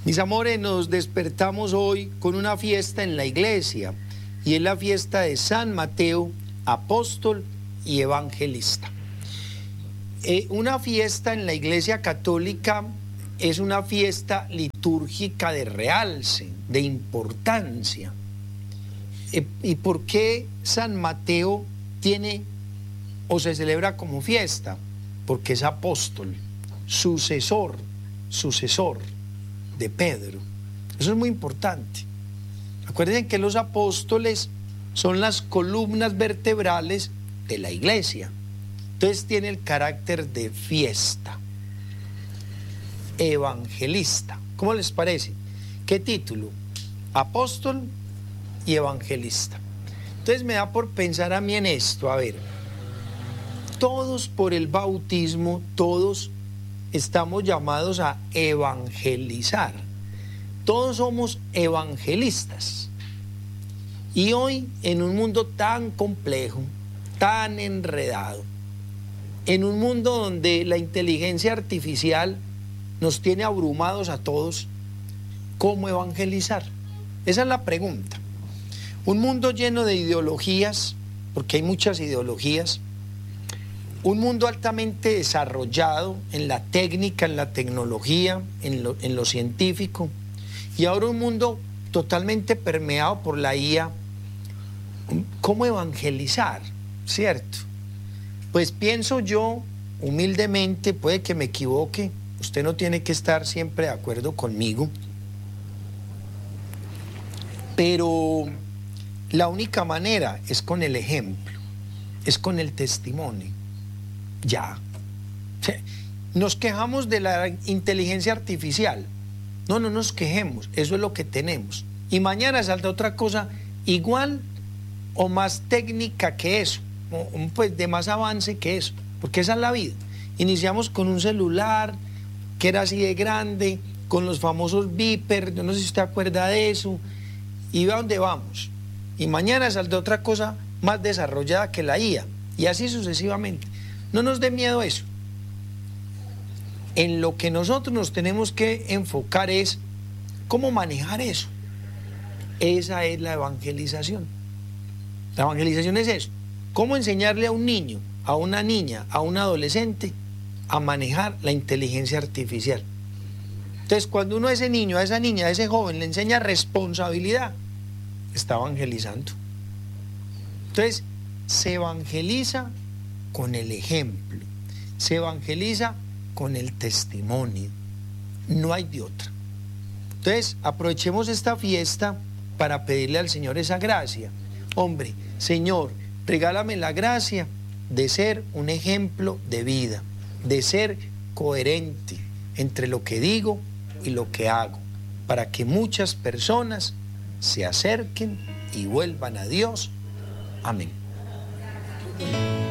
Mis amores, nos despertamos hoy con una fiesta en la iglesia y es la fiesta de San Mateo, apóstol y evangelista. Una fiesta en la iglesia católica es una fiesta litúrgica de realce, de importancia. ¿Y por qué San Mateo tiene o se celebra como fiesta? Porque es apóstol, sucesor de Pedro. Eso es muy importante. Acuérdense que los apóstoles son las columnas vertebrales de la iglesia. Entonces tiene el carácter de fiesta. Evangelista. ¿Cómo les parece? ¿Qué título? Apóstol y evangelista. Entonces me da por pensar a mí en esto. A ver, todos por el bautismo, todos estamos llamados a evangelizar. Todos somos evangelistas. Y hoy, en un mundo tan complejo, tan enredado, en un mundo donde la inteligencia artificial nos tiene abrumados a todos, ¿cómo evangelizar? Esa es la pregunta. Un mundo lleno de ideologías, porque hay muchas ideologías, un mundo altamente desarrollado en la técnica, en la tecnología, en lo científico, y ahora un mundo totalmente permeado por la IA. ¿Cómo evangelizar? ¿Cierto? Pues pienso yo, humildemente, puede que me equivoque, usted no tiene que estar siempre de acuerdo conmigo, pero la única manera es con el ejemplo, es con el testimonio. Ya. Nos quejamos de la inteligencia artificial. No nos quejemos, eso es lo que tenemos. Y mañana saldrá otra cosa igual o más técnica que eso, pues de más avance que eso, porque esa es la vida. Iniciamos con un celular que era así de grande, con los famosos beepers, yo no sé si usted acuerda de eso, y ve a dónde vamos. Y mañana saldrá otra cosa más desarrollada que la IA, y así sucesivamente. No nos dé miedo eso. En lo que nosotros nos tenemos que enfocar es cómo manejar eso. Esa es la evangelización. La evangelización es eso. Cómo enseñarle a un niño, a una niña, a un adolescente a manejar la inteligencia artificial. Entonces, cuando uno a ese niño, a esa niña, a ese joven le enseña responsabilidad, está evangelizando. Entonces, se evangeliza con el ejemplo, se evangeliza con el testimonio, no hay de otra. Entonces, aprovechemos esta fiesta para pedirle al Señor esa gracia. Hombre, Señor, regálame la gracia de ser un ejemplo de vida, de ser coherente entre lo que digo y lo que hago, para que muchas personas se acerquen y vuelvan a Dios. Amén.